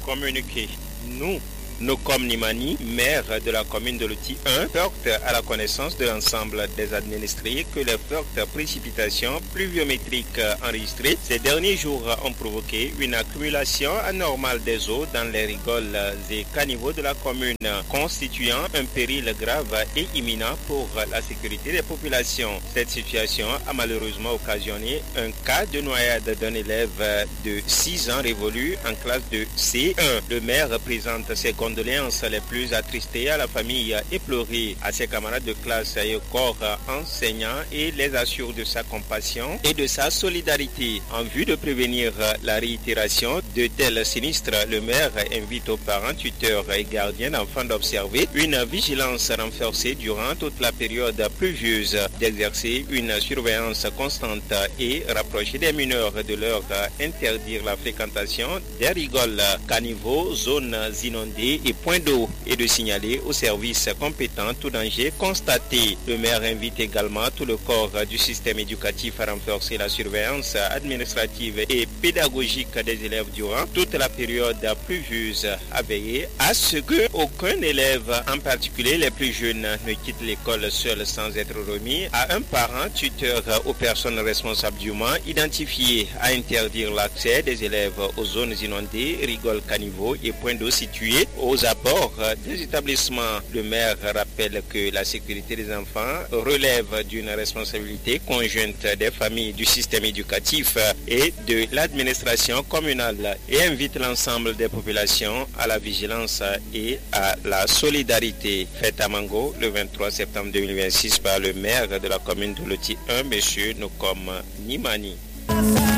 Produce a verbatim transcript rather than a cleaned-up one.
communiqué. Nous, Nokom Nimani, maire de la commune de Loti un, porte à la connaissance de l'ensemble des administrés que les fortes précipitations pluviométriques enregistrées ces derniers jours ont provoqué une accumulation anormale des eaux dans les rigoles et caniveaux de la commune, constituant un péril grave et imminent pour la sécurité des populations. Cette situation a malheureusement occasionné un cas de noyade d'un élève de six ans révolu en classe de C un. Le maire présente ses condoléances les plus attristées à la famille éplorée, à ses camarades de classe et au corps enseignant et les assure de sa compassion et de sa solidarité. En vue de prévenir la réitération de tels sinistres, le maire invite aux parents, tuteurs et gardiens d'enfants d'observer une vigilance renforcée durant toute la période pluvieuse, d'exercer une surveillance constante et rapprocher des mineurs de leur interdire la fréquentation des rigoles, caniveaux, zones inondées et points d'eau et de signaler aux services compétents tout danger constaté. Le maire invite également tout le corps du système éducatif à renforcer la surveillance administrative et pédagogique des élèves durant toute la période pluvieuse, à veiller à ce que aucun élève, en particulier les plus jeunes, ne quitte l'école seul sans être remis à un parent, tuteur aux personnes responsables dûment identifiées, à interdire l'accès des élèves aux zones inondées, rigoles, caniveaux et points d'eau situés aux abords des établissements. Le maire rappelle que la sécurité des enfants relève d'une responsabilité conjointe des familles, du système éducatif et de l'administration communale et invite l'ensemble des populations à la vigilance et à la solidarité. Fête à Mango le vingt-trois septembre deux mille vingt-six par le maire de la commune de Loti un, M. Nokom Nimani.